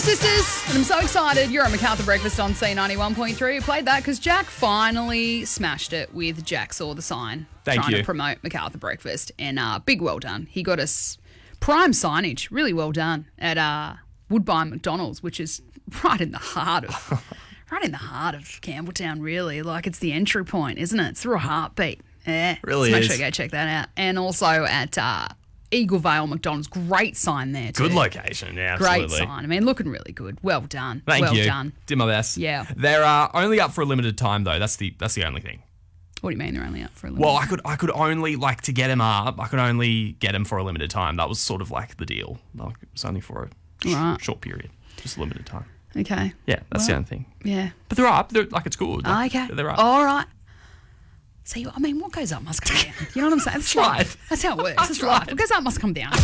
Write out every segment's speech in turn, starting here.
Sisters, and I'm so excited. You're at MacArthur Breakfast on C91.3. We played that because Jack finally smashed it with Jack Saw the Sign. Thank trying you. to promote MacArthur Breakfast. And big well done. He got us prime signage, really well done, at Woodbine McDonald's, which is right in the heart of Campbelltown, really. Like, it's the entry point, isn't it? It's through a heartbeat. Yeah. Really so is. make sure you go check that out. And also at Eagle Vale McDonald's. Great sign there too. Good location, yeah, absolutely. Great sign. I mean, looking really good. Well done. Thank well you. done. Did my best. Yeah. They're only up for a limited time, though. That's the only thing. What do you mean they're only up for a limited Well, time? I could only, like, to get them up, I could only get them for a limited time. That was sort of like the deal. Like, it was only for a Right. short period, just a limited time. Okay. Yeah, that's the only thing. Yeah. But they're up. They're, like, it's good. Like, Okay. They're up. All right. See, I mean, what goes up must come down. You know what I'm saying? That's right. life. That's how it works. That's It's life. right. What goes up must come down.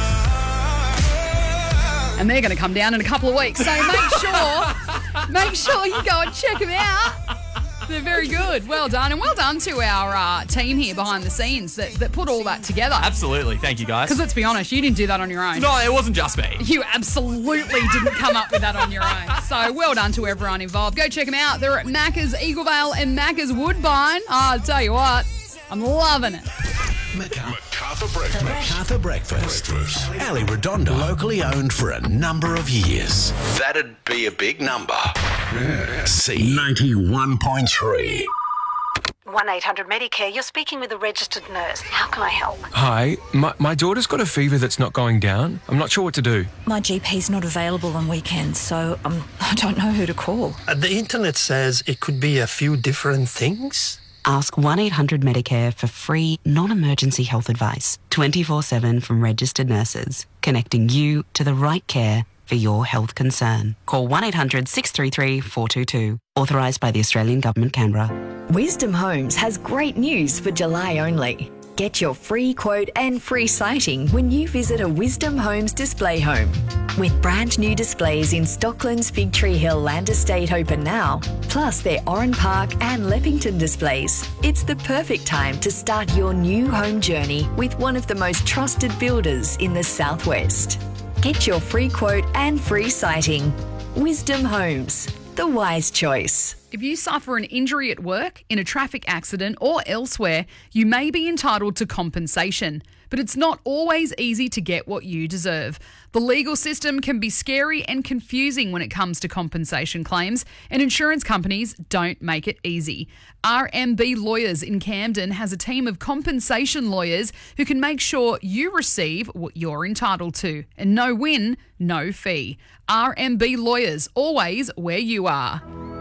And they're going to come down in a couple of weeks. So make sure you go and check them out. They're very good. Well done. And well done to our team here behind the scenes that put all that together. Absolutely. Thank you, guys. Because let's be honest, you didn't do that on your own. No, it wasn't just me. You absolutely didn't come up with that on your own. So well done to everyone involved. Go check them out. They're at Macca's Eaglevale and Macca's Woodbine. I'll tell you what, I'm loving it. MacArthur Breakfast. MacArthur Breakfast. Ali Redondo. Locally owned for a number of years. That'd be a big number. C91.3. 1-800-Medicare, you're speaking with a registered nurse. How can I help? Hi, my daughter's got a fever that's not going down. I'm not sure what to do. My GP's not available on weekends, so I don't know who to call. The internet says it could be a few different things. Ask 1-800-Medicare for free, non-emergency health advice, 24/7 from registered nurses, connecting you to the right care for your health concern. Call 1-800-633-422. Authorised by the Australian Government, Canberra. Wisdom Homes has great news for July only. Get your free quote and free sighting when you visit a Wisdom Homes display home. With brand new displays in Stockland's Fig Tree Hill Land Estate open now, plus their Oran Park and Leppington displays, it's the perfect time to start your new home journey with one of the most trusted builders in the Southwest. Get your free quote and free sighting. Wisdom Homes, the wise choice. If you suffer an injury at work, in a traffic accident or elsewhere, you may be entitled to compensation. But it's not always easy to get what you deserve. The legal system can be scary and confusing when it comes to compensation claims, and insurance companies don't make it easy. RMB Lawyers in Camden has a team of compensation lawyers who can make sure you receive what you're entitled to. And no win, no fee. RMB Lawyers, always where you are.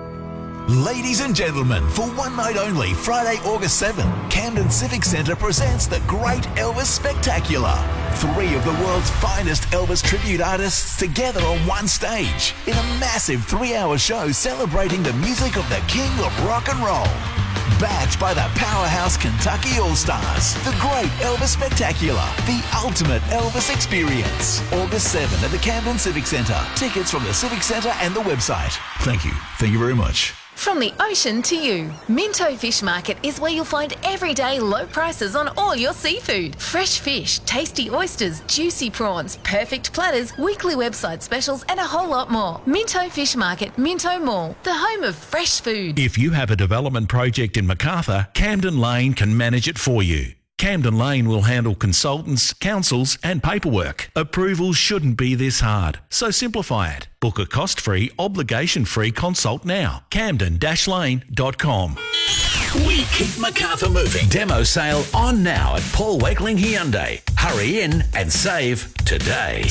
Ladies and gentlemen, for one night only, Friday, August 7, Camden Civic Centre presents the Great Elvis Spectacular. 3 of the world's finest Elvis tribute artists together on one stage in a massive 3-hour show celebrating the music of the King of Rock and Roll. Backed by the powerhouse Kentucky All-Stars, the Great Elvis Spectacular, the ultimate Elvis experience. August 7 at the Camden Civic Centre. Tickets from the Civic Centre and the website. Thank you. Thank you very much. From the ocean to you, Minto Fish Market is where you'll find everyday low prices on all your seafood. Fresh fish, tasty oysters, juicy prawns, perfect platters, weekly website specials and a whole lot more. Minto Fish Market, Minto Mall, the home of fresh food. If you have a development project in MacArthur, Camden Lane can manage it for you. Camden Lane will handle consultants, councils and paperwork. Approvals shouldn't be this hard, so simplify it. Book a cost-free, obligation-free consult now. camden-lane.com. We keep MacArthur moving. Demo sale on now at Paul Wakeling Hyundai. Hurry in and save today.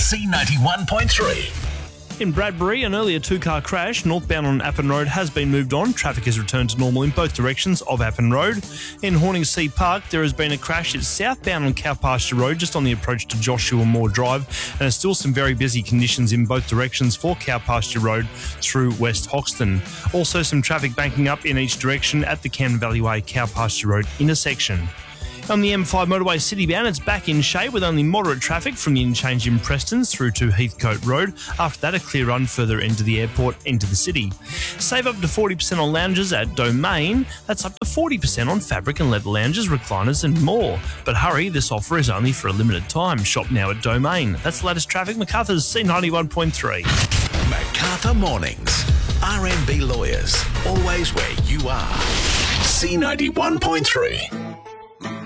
C91.3. In Bradbury, an earlier two-car crash northbound on Appin Road has been moved on. Traffic has returned to normal in both directions of Appin Road. In Horningsea Park, there has been a crash. It's southbound on Cow Pasture Road, just on the approach to Joshua Moore Drive. And there's still some very busy conditions in both directions for Cow Pasture Road through West Hoxton. Also, some traffic banking up in each direction at the Cannon Valley Way Cow Pasture Road intersection. On the M5 motorway citybound, it's back in shape with only moderate traffic from the interchange in Prestons through to Heathcote Road. After that, a clear run further into the airport, into the city. Save up to 40% on lounges at Domain. That's up to 40% on fabric and leather lounges, recliners and more. But hurry, this offer is only for a limited time. Shop now at Domain. That's the latest traffic. MacArthur's C91.3. MacArthur Mornings. RMB Lawyers. Always where you are. C91.3.